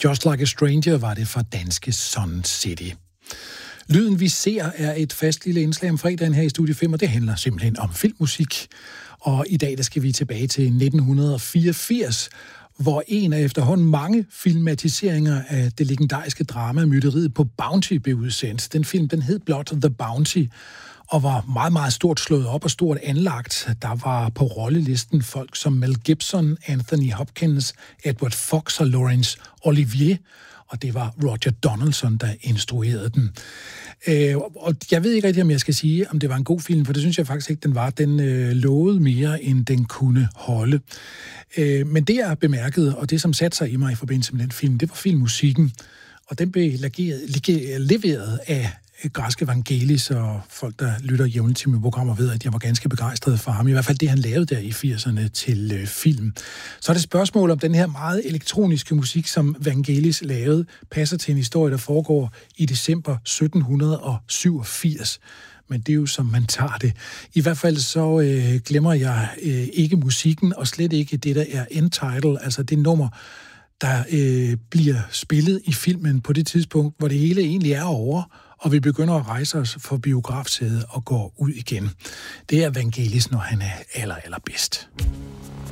Just Like a Stranger var det fra danske Sun City. Lyden vi ser er et fast lille indslag om fredagen her i Studie 5, og det handler simpelthen om filmmusik. Og i dag der skal vi tilbage til 1984, hvor en af efterhånden mange filmatiseringer af det legendariske drama Mytteriet på Bounty blev udsendt. Den film den hed blot The Bounty, og var meget, meget stort slået op og stort anlagt. Der var på rollelisten folk som Mel Gibson, Anthony Hopkins, Edward Fox og Laurence Olivier, og det var Roger Donaldson, der instruerede den. Og jeg ved ikke rigtig, om jeg skal sige, om det var en god film, for det synes jeg faktisk ikke, den var. Den lovede mere, end den kunne holde. Men det, jeg bemærkede, og det, som satte sig i mig i forbindelse med den film, det var filmmusikken. Og den blev leveret af græske Vangelis, og folk, der lytter jævnligt til mine programmer, ved, at jeg var ganske begejstret for ham. I hvert fald det, han lavede der i 80'erne til film. Så er det spørgsmål om den her meget elektroniske musik, som Vangelis lavede, passer til en historie, der foregår i december 1787. Men det er jo, som man tager det. I hvert fald så glemmer jeg ikke musikken, og slet ikke det, der er end title, altså det nummer, der bliver spillet i filmen på det tidspunkt, hvor det hele egentlig er over, og vi begynder at rejse os for biografsædet og går ud igen. Det er Vangelis, når han er allerbedst.